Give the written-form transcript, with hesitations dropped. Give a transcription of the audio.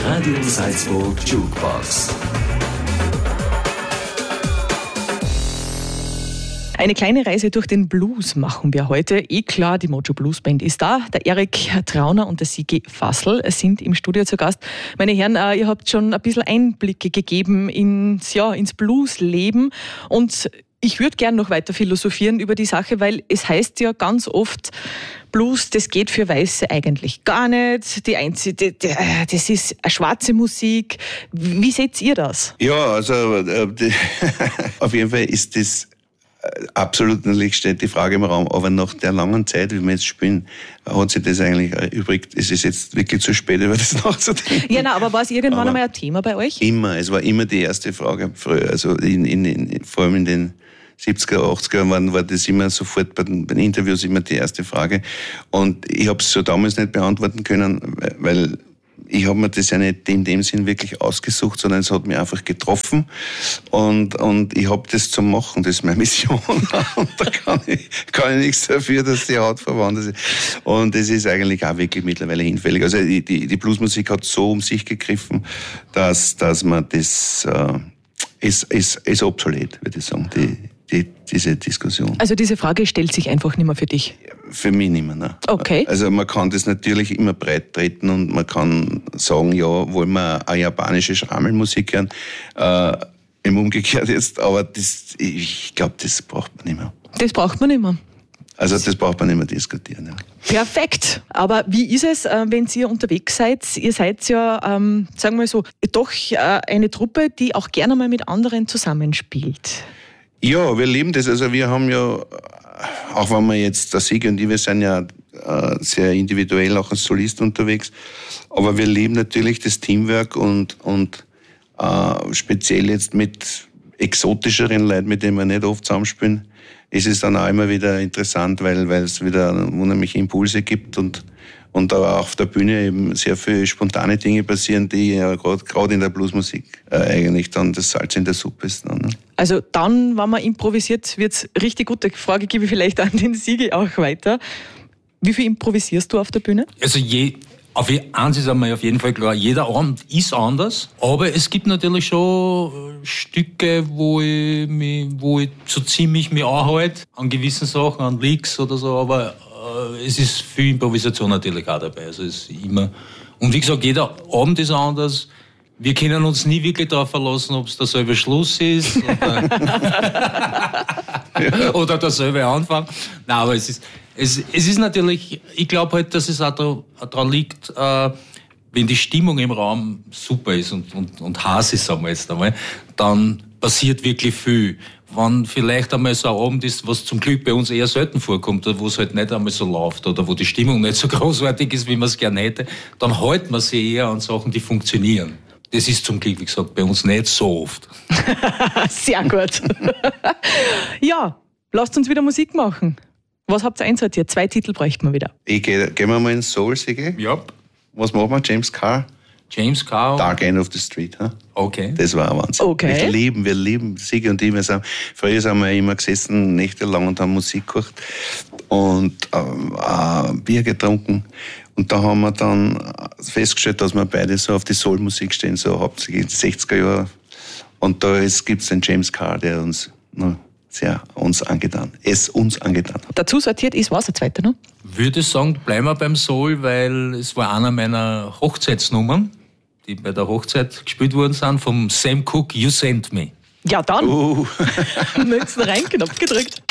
Radio Salzburg Jukebox. Eine kleine Reise durch den Blues machen wir heute. Klar, die Mojo Blues Band ist da. Der Erik Trauner und der Sigi Fassel sind im Studio zu Gast. Meine Herren, ihr habt schon ein bisschen Einblicke gegeben ins Bluesleben. Und ich würde gerne noch weiter philosophieren über die Sache, weil es heißt ja ganz oft, Blues, das geht für Weiße eigentlich gar nicht. Das ist eine schwarze Musik. Wie seht ihr das? Ja, also auf jeden Fall ist das absolut, natürlich steht die Frage im Raum, aber nach der langen Zeit, wie wir jetzt spielen, hat sich das eigentlich erübrigt. Es ist jetzt wirklich zu spät, über das nachzudenken. Ja, aber war es irgendwann einmal ein Thema bei euch? Immer, es war immer die erste Frage früher. Also vor allem in den 70er, 80er war das immer sofort bei den Interviews immer die erste Frage. Und ich habe es so damals nicht beantworten können, weil ich habe mir das ja nicht in dem Sinn wirklich ausgesucht, sondern es hat mich einfach getroffen und ich habe das zu machen, das ist meine Mission und da kann ich nichts dafür, dass die Haut verwandelt ist. Und das ist eigentlich auch wirklich mittlerweile hinfällig. Also die Bluesmusik hat so um sich gegriffen, dass man das ist obsolet, würde ich sagen, diese Diskussion. Also diese Frage stellt sich einfach nicht mehr für dich? Für mich nicht mehr, nein. Okay. Also man kann das natürlich immer breit treten und man kann sagen, ja, wollen wir eine japanische Schrammelmusik hören, im Umgekehrt jetzt, aber ich glaube, das braucht man nicht mehr. Das braucht man nicht mehr? Also das braucht man nicht mehr diskutieren. Ja. Perfekt. Aber wie ist es, wenn ihr unterwegs seid? Ihr seid ja, sagen wir mal so, doch eine Truppe, die auch gerne mal mit anderen zusammenspielt. Ja, wir leben das. Also wir haben ja, auch wenn wir jetzt, der Sigi und ich, wir sind ja sehr individuell auch als Solist unterwegs, aber wir leben natürlich das Teamwork und speziell jetzt mit exotischeren Leuten, mit denen wir nicht oft zusammenspielen, ist es dann auch immer wieder interessant, weil es wieder unheimliche Impulse gibt und aber auch auf der Bühne eben sehr viele spontane Dinge passieren, die ja gerade in der Bluesmusik eigentlich dann das Salz in der Suppe ist. Dann, ne? Also dann, wenn man improvisiert, wird's richtig gut. Die Frage gebe ich vielleicht an den Sigi auch weiter. Wie viel improvisierst du auf der Bühne? Also eins ist einmal auf jeden Fall klar, jeder Abend ist anders, aber es gibt natürlich schon Stücke, wo ich so ziemlich mich anhalte, an gewissen Sachen, an Licks oder so, aber es ist viel Improvisation natürlich auch dabei. Also es ist immer. Und wie gesagt, jeder Abend ist anders. Wir können uns nie wirklich darauf verlassen, ob es derselbe Schluss ist oder derselbe Anfang. Nein, aber es ist natürlich, ich glaube halt, dass es auch daran liegt, wenn die Stimmung im Raum super ist und heiß ist, sagen wir jetzt einmal, dann passiert wirklich viel. Wenn vielleicht einmal so ein Abend ist, was zum Glück bei uns eher selten vorkommt, oder wo es halt nicht einmal so läuft oder wo die Stimmung nicht so großartig ist, wie man es gerne hätte, dann halten wir sich eher an Sachen, die funktionieren. Das ist zum Glück, wie gesagt, bei uns nicht so oft. Sehr gut. Ja, lasst uns wieder Musik machen. Was habt ihr einsortiert? 2 Titel bräuchten wir wieder. Gehen wir mal ins Soul, Sigi? Ja. Was machen wir? James Carr? James Carr. Dark End of the Street. Huh? Okay. Das war ein Wahnsinn. Okay. Wir lieben Sigi und ich. Früher sind wir immer gesessen, nächtelang und haben Musik gehört und Bier getrunken. Und da haben wir dann festgestellt, dass wir beide so auf die Soul-Musik stehen, so hauptsächlich in den 60er Jahren. Und da gibt es den James Carr, der uns uns angetan hat. Dazu sortiert ist was, der zweite noch? Würde sagen, bleiben wir beim Soul, weil es war einer meiner Hochzeitsnummern, die bei der Hochzeit gespielt worden sind, vom Sam Cooke, You Sent Me. Ja, dann. Möchtest du rein, Knopf gedrückt.